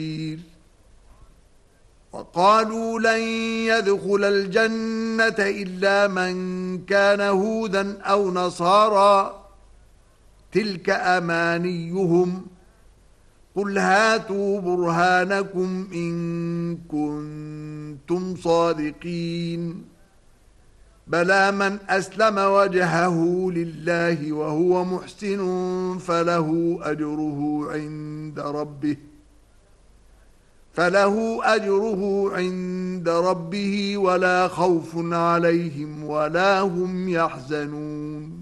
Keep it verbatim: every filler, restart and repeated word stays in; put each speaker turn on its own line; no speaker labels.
وقالوا لن يدخل الجنة إلا من كان هودا أو نصارى تلك أمانيهم قل هاتوا برهانكم إن كنتم صادقين بلى من أسلم وجهه لله وهو محسن فله أجره عند ربه فله أجره عند ربه ولا خوف عليهم ولا هم يحزنون